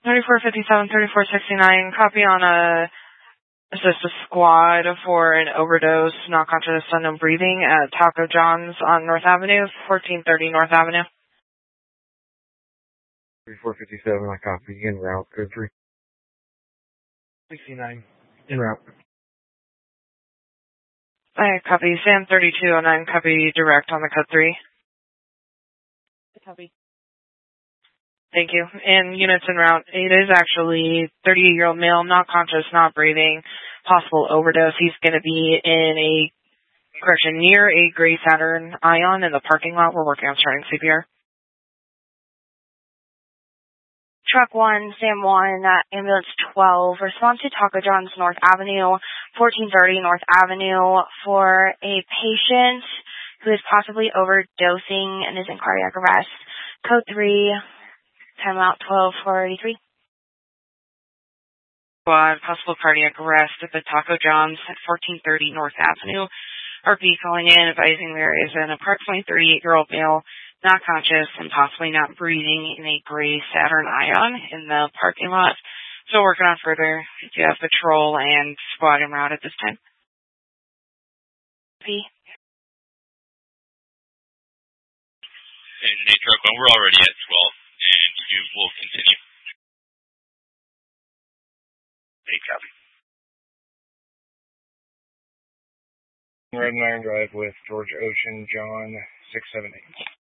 3457, 3469, copy on assist a squad for an overdose, not conscious, unknown breathing at Taco John's on North Avenue, 1430 North Avenue. 3457, I copy, en route, code 3. 69, en route. I copy, Sam 3209, copy direct on the code 3. Copy. Thank you. And units en route, it is actually 38-year-old male, not conscious, not breathing, possible overdose. He's going to be in near a gray Saturn Ion in the parking lot. We're working on starting CPR. Truck 1, Sam 1, ambulance 12, respond to Taco John's North Avenue, 1430 North Avenue for a patient who is possibly overdosing and is in cardiac arrest. Code 3, timeout 12483. Squad, possible cardiac arrest at the Taco John's at 1430 North Avenue. RP calling in, advising there is an approximately 38-year-old male, not conscious and possibly not breathing in a gray Saturn Ion in the parking lot. So working on further. Do you have patrol and squad en route at this time? P. And Truck 1, we're already at 12, and you will continue. Copy. Red and Iron Drive with George Ocean, John 678.